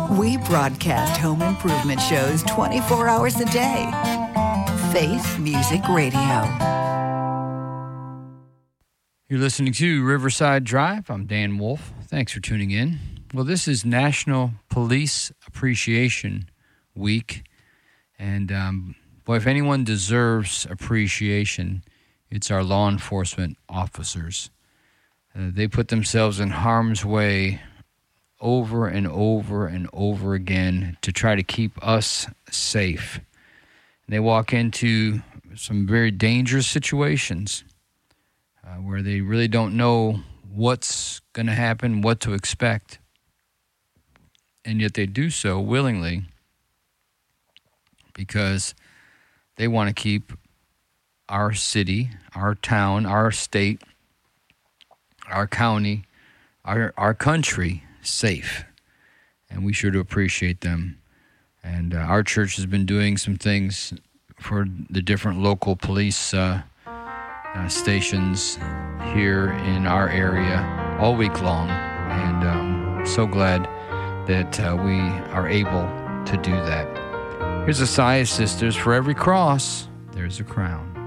We broadcast home improvement shows 24 hours a day. Faith Music Radio. You're listening to Riverside Drive. I'm Dan Wolf. Thanks for tuning in. Well, this is National Police Appreciation Week. And, boy, if anyone deserves appreciation, it's our law enforcement officers. They put themselves in harm's way over and over and over again to try to keep us safe. They walk into some very dangerous situations where they really don't know what's going to happen, what to expect, and yet they do so willingly because they want to keep our city, our town, our state, our county, our country safe. And we sure do appreciate them. And our church has been doing some things for the different local police stations here in our area all week long. And I'm so glad that we are able to do that. Here's the Siah Sisters. For every cross, there's a crown.